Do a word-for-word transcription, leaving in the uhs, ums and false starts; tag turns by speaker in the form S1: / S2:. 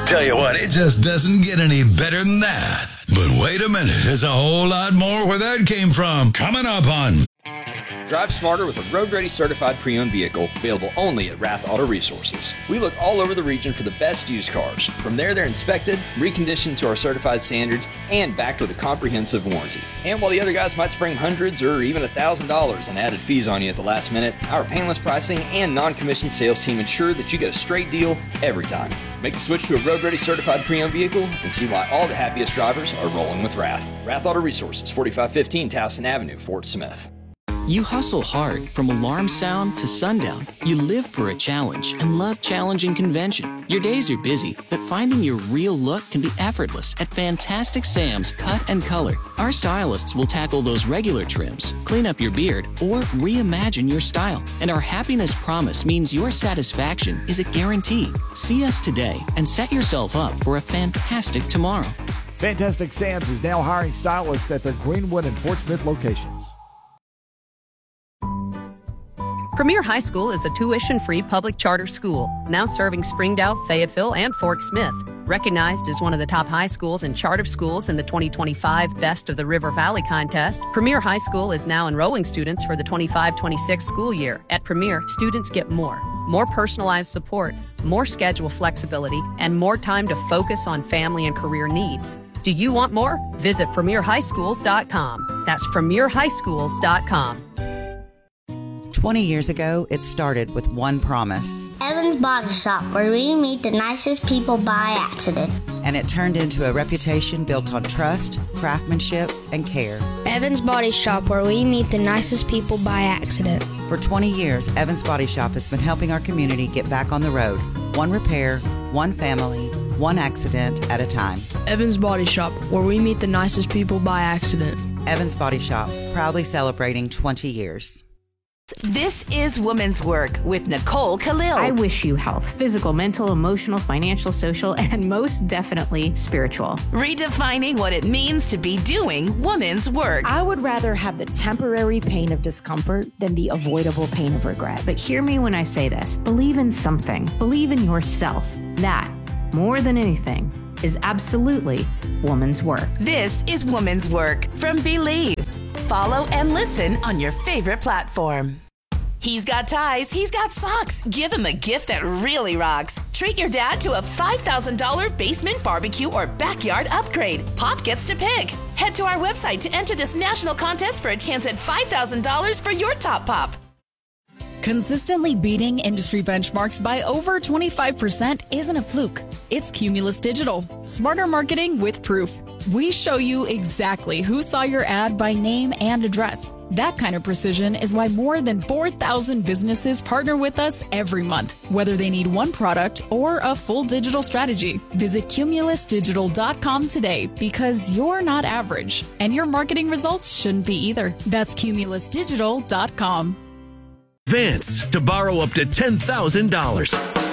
S1: Tell you what, it just doesn't get any better than that. But wait a minute, there's a whole lot more where that came from. Coming up on
S2: Drive smarter with a road-ready certified pre-owned vehicle available only at Rath Auto Resources. We look all over the region for the best used cars. From there, they're inspected, reconditioned to our certified standards, and backed with a comprehensive warranty. And while the other guys might spring hundreds or even one thousand dollars in added fees on you at the last minute, our painless pricing and non-commissioned sales team ensure that you get a straight deal every time. Make the switch to a road-ready certified pre-owned vehicle and see why all the happiest drivers are rolling with Rath. Rath Auto Resources, forty-five fifteen Towson Avenue, Fort Smith.
S3: You hustle hard from alarm sound to sundown. You live for a challenge and love challenging convention. Your days are busy, but finding your real look can be effortless at Fantastic Sam's Cut and Color. Our stylists will tackle those regular trims, clean up your beard, or reimagine your style. And our happiness promise means your satisfaction is a guarantee. See us today and set yourself up for a fantastic tomorrow.
S4: Fantastic Sam's is now hiring stylists at their Greenwood and Fort Smith locations.
S5: Premier High School is a tuition-free public charter school, now serving Springdale, Fayetteville, and Fort Smith. Recognized as one of the top high schools and charter schools in the twenty twenty-five Best of the River Valley contest, Premier High School is now enrolling students for the twenty-five twenty-six school year. At Premier, students get more. More personalized support, more schedule flexibility, and more time to focus on family and career needs. Do you want more? Visit premier high schools dot com. That's premier high schools dot com.
S6: twenty years ago, it started with one promise.
S7: Evans Body Shop, where we meet the nicest people by accident.
S6: And it turned into a reputation built on trust, craftsmanship, and care.
S8: Evans Body Shop, where we meet the nicest people by accident.
S6: For twenty years, Evans Body Shop has been helping our community get back on the road. One repair, one family, one accident at a time.
S8: Evans Body Shop, where we meet the nicest people by accident.
S6: Evans Body Shop, proudly celebrating twenty years.
S9: This is Woman's Work with Nicole Khalil.
S10: I wish you health, physical, mental, emotional, financial, social, and most definitely spiritual.
S9: Redefining what it means to be doing woman's work.
S11: I would rather have the temporary pain of discomfort than the avoidable pain of regret.
S10: But hear me when I say this. Believe in something. Believe in yourself. That, more than anything, is absolutely woman's work.
S9: This is Woman's Work from Believe. Follow and listen on your favorite platform. He's got ties, he's got socks. Give him a gift that really rocks. Treat your dad to a five thousand dollars basement barbecue or backyard upgrade. Pop gets to pick. Head to our website to enter this national contest for a chance at five thousand dollars for your top pop.
S12: Consistently beating industry benchmarks by over twenty-five percent isn't a fluke. It's Cumulus Digital. Smarter marketing with proof. We show you exactly who saw your ad by name and address. That kind of precision is why more than four thousand businesses partner with us every month, whether they need one product or a full digital strategy. Visit cumulus digital dot com today because you're not average, and your marketing results shouldn't be either. That's cumulus digital dot com.
S13: Vance to borrow up to ten thousand dollars.